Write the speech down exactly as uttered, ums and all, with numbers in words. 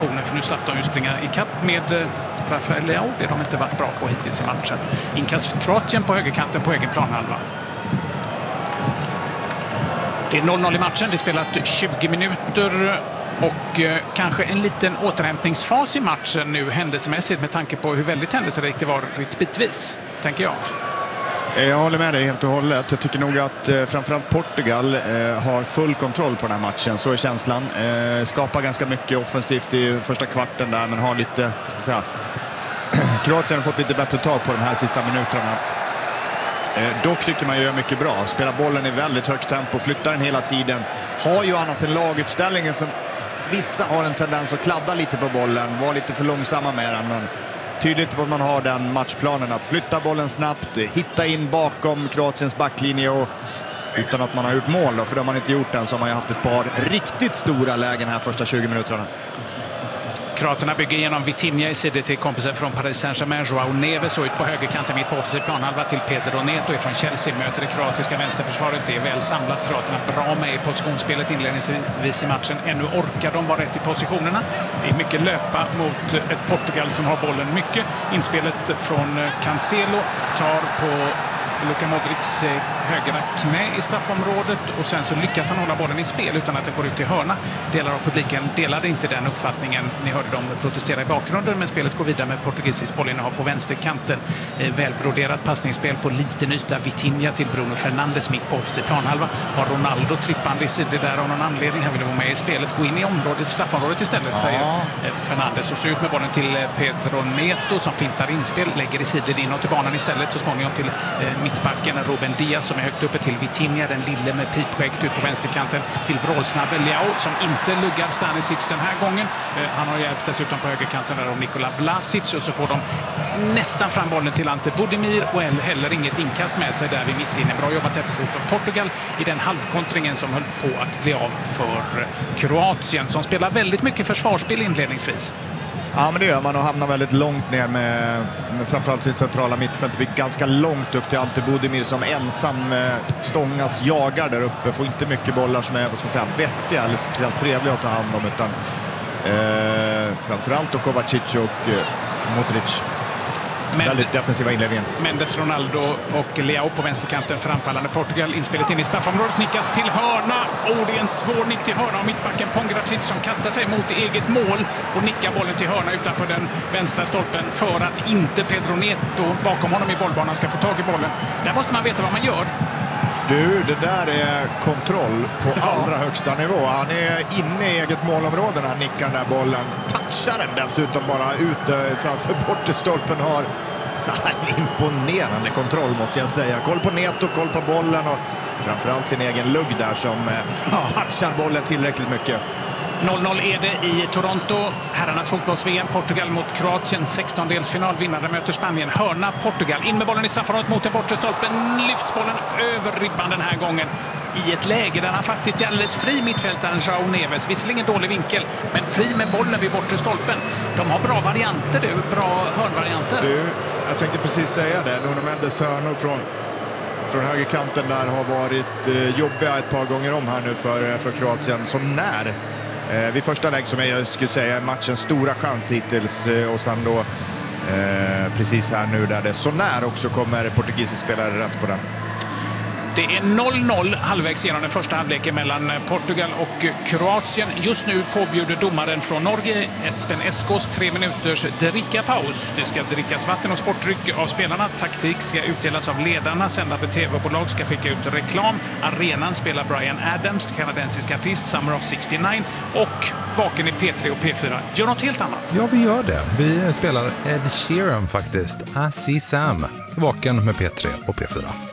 För nu slapp de ju springa i kapp med Rafael Leao. Det har de inte varit bra på hittills i matchen. Inkast Kroatien på högerkanten på egen planhalva. Det är noll noll i matchen. Det är spelat tjugo minuter och eh, kanske en liten återhämtningsfas i matchen nu händelsemässigt med tanke på hur väldigt händelserikt det var bitvis, tänker jag. Jag håller med dig helt och hållet. Jag tycker nog att eh, framförallt Portugal eh, har full kontroll på den här matchen. Så är känslan. Eh, skapar ganska mycket offensivt i första kvarten där, men har lite, ska man säga, Kroatien har fått lite bättre tag på de här sista minuterna. Eh, dock tycker man gör mycket bra. Spelar bollen i väldigt högt tempo, flyttar den hela tiden. Har ju annat än laguppställningen som vissa har en tendens att kladda lite på bollen. Var lite för långsamma med den, men tydligt att man har den matchplanen att flytta bollen snabbt, hitta in bakom Kroatiens backlinje och utan att man har gjort mål då, för det har man inte gjort än, så har man ju haft ett par riktigt stora lägen här första tjugo minuterna. Kroaterna bygger genom Vitinha i sidor till kompisen från Paris Saint-Germain, Joao Neves, och ut på högerkanten mitt på offensiv planhalva till Pedro Neto från Chelsea. Möter det kroatiska vänsterförsvaret. Det är väl samlat. Kroaterna bra med i positionsspelet inledningsvis i matchen. Ännu orkar de vara rätt i positionerna. Det är mycket löpa mot ett Portugal som har bollen mycket. Inspelet från Cancelo tar på Luka Modrics högra knä i straffområdet och sen så lyckas han hålla bollen i spel utan att den går ut till hörna. Delar av publiken delade inte den uppfattningen. Ni hörde dem protestera i bakgrunden, men spelet går vidare med portugisiskt bollinnehav på vänsterkanten. Välbroderat passningsspel på liten yta. Vitinha till Bruno Fernandes mitt på offensiv planhalva. Har Ronaldo trippande i sidor där av någon anledning. Han vill vara med i spelet. Gå in i området, straffområdet istället, ja, säger Fernandes. Och så ut med bollen till Pedro Neto som fintar inspel. Lägger i sidor inåt till banan istället. Så småningom till mittbacken Ruben Diaz som är högt uppe till Vitinha, den lille med pipskägget ut på vänsterkanten till vrålsnabbe Leao som inte luggar Stanisic den här gången. Han har hjälpt dessutom på högerkanten där av Nikola Vlasic, och så får de nästan fram bollen till Ante Budimir och heller inget inkast med sig där vid mittinne. Bra jobbat defensivt av Portugal i den halvkontringen som höll på att bli av för Kroatien som spelar väldigt mycket försvarsspel inledningsvis. Ja, men det gör man och hamnar väldigt långt ner med, med framförallt sitt centrala mittfält. Det blir ganska långt upp till Ante Budimir som ensam eh, stångas jagar där uppe. Får inte mycket bollar som är, vad ska man säga, vettiga eller speciellt trevliga att ta hand om, utan eh, framförallt och Kovacic och eh, Modric. Men, väldigt defensiva inledningen. Mendes, Ronaldo och Leao på vänsterkanten för anfallande Portugal. Inspelet in i straffområdet, nickas till hörna. Och det är en svår nick till hörna av mittbacken Pongracic som kastar sig mot eget mål och nickar bollen till hörna utanför den vänstra stolpen för att inte Pedro Neto bakom honom i bollbanan ska få tag i bollen. Där måste man veta vad man gör. Du, det där är kontroll på allra högsta nivå. Han är inne i eget målområde när han nickar den där bollen. Touchar den dessutom bara ute framför bortestolpen. Har en imponerande kontroll, måste jag säga. Koll på Neto, koll på bollen och framförallt sin egen lugg där som touchar bollen tillräckligt mycket. noll noll är det i Toronto. Herrarnas fotbolls-V M. Portugal mot Kroatien. sextondelsfinal. Vinnare möter Spanien. Hörna Portugal. In med bollen i straffområdet mot den bortre stolpen. Lyfts bollen över ribban den här gången. I ett läge där han faktiskt är alldeles fri, mittfältaren Joao Neves. Visserligen dålig vinkel, men fri med bollen vid bortre stolpen. De har bra varianter, du. Bra hörnvarianter. Du, jag tänkte precis säga det. Nuno Mendes hörnor från från högerkanten där har varit eh, jobbiga ett par gånger om här nu för, för Kroatien. Som när Eh, vid första lägg som jag skulle säga är matchens stora chans hittills, eh, och sen då eh, precis här nu där det så när också kommer portugisisk spelare rätt på den. Det är noll noll halvvägs genom den första halvleken mellan Portugal och Kroatien. Just nu påbjuder domaren från Norge Espen Eskås tre minuters dricka-paus. Det ska drickas vatten och sportdryck av spelarna. Taktik ska utdelas av ledarna. Sändande tv-bolag ska skicka ut reklam. Arenan spelar Bryan Adams, kanadensisk artist, Summer of sextionio. Och vaken i P tre och P fyra gör något helt annat. Ja, vi gör det. Vi spelar Ed Sheeran faktiskt. I See Sam. Vaken med P tre och P fyra.